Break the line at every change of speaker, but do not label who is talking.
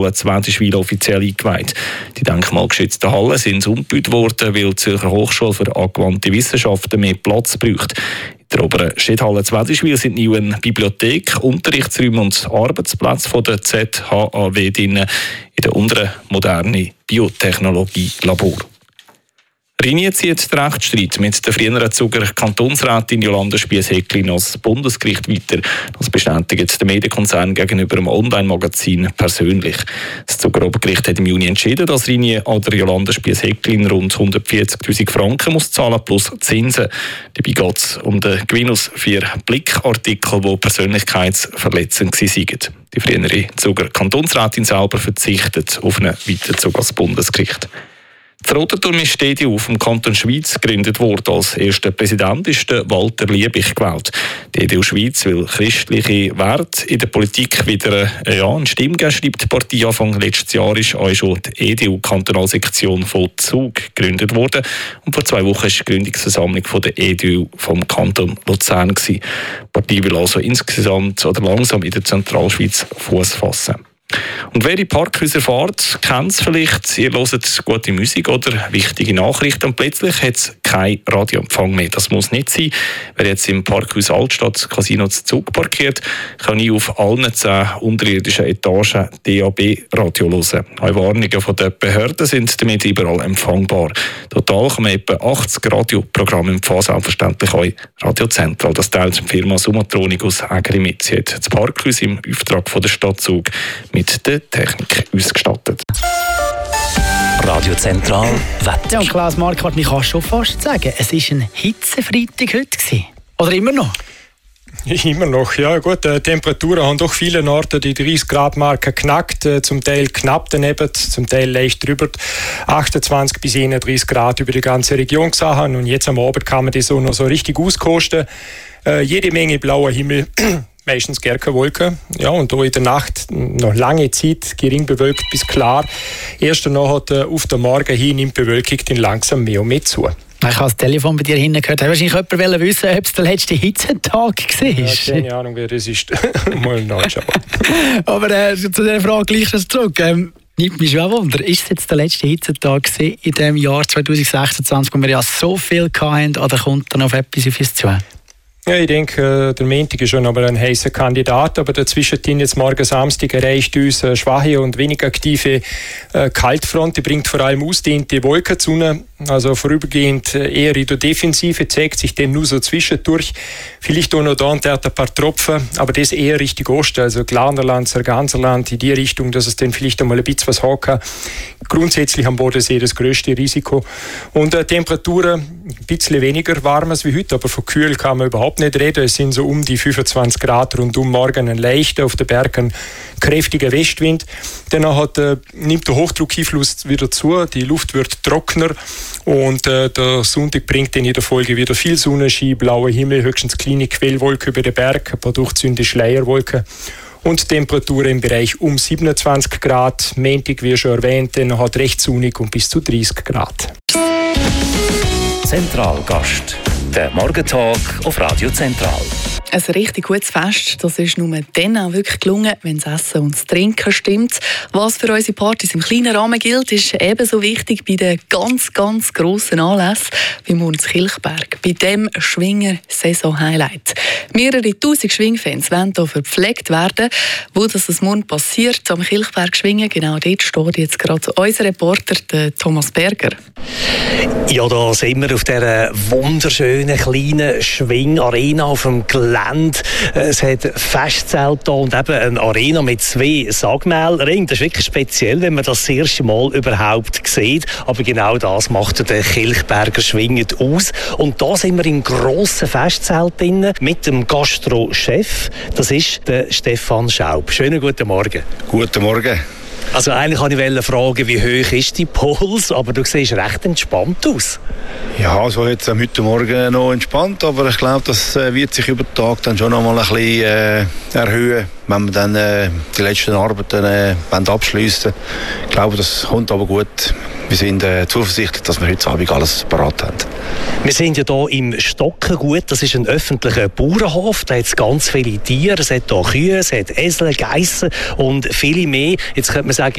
Zwetischwil offiziell eingeweiht. Die denkmalgeschützten Hallen sind umgebaut worden, weil die Zürcher Hochschule für angewandte Wissenschaften mehr Platz braucht. In der oberen Stadthalle Zwetischwil sind neu eine Bibliothek, Unterrichtsräume und Arbeitsplätze von der ZHAW drin, in der unteren moderne Biotechnologie-Labor. Ringier zieht den Rechtsstreit mit der früheren Zuger Kantonsrätin Jolanda Spiess-Häcklin als Bundesgericht weiter. Das bestätigt der Medienkonzern gegenüber dem Online-Magazin persönlich. Das Zuger Obergericht hat im Juni entschieden, dass Ringier an der Jolanda Spiess-Häcklin rund 140'000 Franken muss zahlen plus Zinsen. Dabei geht es um den Gewinn aus 4 Blickartikeln, die persönlichkeitsverletzend waren. Die frühere Zuger Kantonsrätin selber verzichtet auf einen Weiterzug als Bundesgericht. Das Roterturm ist die EDU vom Kanton Schwyz gegründet worden. Als erster Präsident ist der Walter Liebig gewählt. Die EDU Schwyz will christliche Werte in der Politik wieder eine Stimme geben, schreibt die Partei. Anfang letztes Jahr ist auch schon die EDU-Kantonalsektion von Zug gegründet worden. Und vor 2 Wochen war die Gründungsversammlung von der EDU vom Kanton Luzern. Die Partei will also insgesamt oder langsam in der Zentralschweiz Fuß fassen. Und wer in Parkhäuser fährt, kennt es vielleicht. Ihr hört gute Musik oder wichtige Nachrichten und plötzlich hat es keinen Radioempfang mehr. Das muss nicht sein. Wer jetzt im Parkhaus Altstadt Casino zu Zug parkiert, kann ich auf allen 10 unterirdischen Etagen DAB-Radio hören. Auch Warnungen von den Behörden sind damit überall empfangbar. Total kann man etwa 80 Radioprogramme empfangen, selbstverständlich auch Radio Zentral. Das teilt die Firma Sumatronic aus Ägeri mit. Sie hat das Parkhaus im Auftrag von der Stadt Zug mit der Technik ausgestattet.
Radio Zentral Wetter.
Ja, und Klaus Marquardt, ich kann schon fast sagen, es war ein Hitzefreitag heute gewesen. Oder immer noch?
Immer noch, ja gut. Temperaturen haben doch viele Orte die 30-Grad-Marke knackt, zum Teil knapp daneben, zum Teil leicht drüber. 28 bis 31 Grad über die ganze Region gesehen. Und jetzt am Abend kann man das so noch so richtig auskosten. Jede Menge blauer Himmel. Meistens gar keine Wolken. Ja, und da in der Nacht noch lange Zeit gering bewölkt bis klar. Erst danach hat auf den Morgen hin nimmt die Bewölkung dann langsam mehr und mehr zu.
Ich habe das Telefon bei dir hinten gehört. Wahrscheinlich jemand wissen, ob es der letzte Hitzetag war.
Ja, keine Ahnung, wer das ist. Mal nachschauen.
Aber zu dieser Frage gleich zurück. Nimmt mich schon Wunder. Ist es jetzt der letzte Hitzetag in diesem Jahr 2026, wo wir ja so viel hatten, oder kommt dann auf etwas auf uns zu?
Ja, ich denke, der Montag ist schon aber ein heißer Kandidat, aber dazwischen jetzt morgen Samstag erreicht uns eine schwache und wenig aktive Kaltfront. Die bringt vor allem ausdehnte Wolken zu uns, also vorübergehend eher in der Defensive, zeigt sich dann nur so zwischendurch. Vielleicht auch noch da und dort ein paar Tropfen, aber das eher Richtung Osten, also Glarnerland, Sarganserland, in die Richtung, dass es dann vielleicht einmal ein bisschen was hat. Grundsätzlich am Bodensee das grösste Risiko. Und Temperaturen ein bisschen weniger warm als wie heute, aber von kühl kann man überhaupt nicht reden. Es sind so um die 25 Grad rundum, morgen ein leichter, auf den Bergen kräftiger Westwind. Danach nimmt der Hochdruckeinfluss wieder zu, die Luft wird trockener und der Sonntag bringt dann in der Folge wieder viel Sonnenschein, blauer Himmel, höchstens kleine Quellwolken über den Berg, ein paar durchzündende Schleierwolken. Und Temperaturen im Bereich um 27 Grad. Montag, wie schon erwähnt, dann hat recht sonnig und bis zu 30 Grad.
Zentralgast. Der Morgentag auf Radio Zentral.
Ein richtig gutes Fest, das ist nur dann auch wirklich gelungen, wenn das Essen und das Trinken stimmt. Was für unsere Partys im kleinen Rahmen gilt, ist ebenso wichtig bei den ganz, ganz grossen Anlässen wie Murns Kilchberg, bei dem Schwinger-Saison-Highlight. Mehrere tausend Schwingfans wollen hier verpflegt werden. Wo das morgen passiert, am Kilchberg schwingen, genau dort steht jetzt gerade unser Reporter, der Thomas Berger.
Ja, da sind wir auf dieser wunderschönen kleinen Schwingarena auf dem Gelände. Es hat Festzelt da und eben eine Arena mit 2 Sagmählringen. Das ist wirklich speziell, wenn man das erste Mal überhaupt sieht. Aber genau das macht der Kilchberger Schwingen aus. Und da sind wir im grossen Festzelt drin mit dem Gastro-Chef. Das ist der Stefan Schaub. Schönen guten Morgen.
Guten Morgen.
Also eigentlich wollte ich fragen, wie hoch ist dein Puls, aber du siehst recht entspannt aus.
Ja, so jetzt heute Morgen noch entspannt, aber ich glaube, das wird sich über den Tag dann schon noch mal ein bisschen erhöhen, wenn wir dann die letzten Arbeiten abschliessen. Ich glaube, das kommt aber gut. wir sind zuversichtlich, dass wir heute Abend alles parat haben.
Wir sind ja hier im Stockengut, das ist ein öffentlicher Bauernhof, da hat es ganz viele Tiere, es hat hier Kühe, es hat Esel, Geissen und viele mehr. Jetzt könnte man sagen,